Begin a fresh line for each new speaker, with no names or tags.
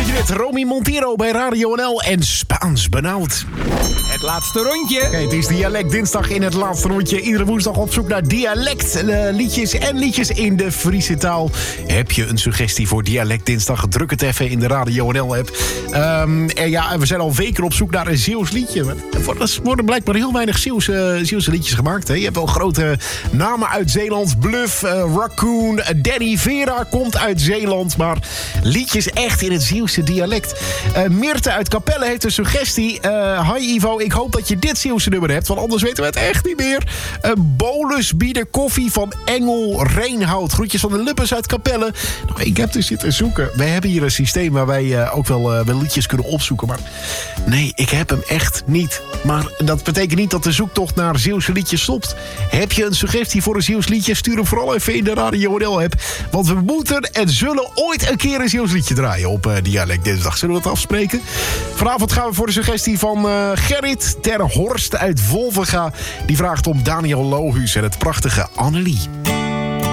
je dit? Romy Montero bij Radio NL en Spaans benauwd.
Het laatste rondje.
Kijk, het is Dialect Dinsdag in het laatste rondje. Iedere woensdag op zoek naar dialectliedjes en liedjes in de Friese taal. Heb je een suggestie voor Dialect Dinsdag? Druk het even in de Radio NL-app. We zijn al weken op zoek naar een Zeeuws liedje. Er worden blijkbaar heel weinig Zeeuwse liedjes gemaakt. Hè? Je hebt wel grote namen uit Zeeland. Bluff, Raccoon, Danny Vera komt uit Zeeland. Maar liedjes echt in het Zeeuwse dialect. Meerte uit Capelle heeft een suggestie. Hi Ivo, ik hoop dat je dit Zeeuwse nummer hebt, want anders weten we het echt niet meer. Bolus bieden koffie van Engel Reenhout. Groetjes van de Luppers uit Capelle. Nou, ik heb dus zitten zoeken. Wij hebben hier een systeem waar wij ook wel liedjes kunnen opzoeken. Maar nee, ik heb hem echt niet. Maar dat betekent niet dat de zoektocht naar Zeeuwse liedjes stopt. Heb je een suggestie voor een Zeeuws liedje? Stuur hem vooral even in de Radio NL-app. Want we moeten en zullen ooit een keer een Zeeuws liedje draaien op Dialect Dinsdag. Zullen we dat afspreken? Vanavond gaan we voor de suggestie van Gerrit ter Horst uit Wolvenga. Die vraagt om Daniel Lohuus en het prachtige Annelie.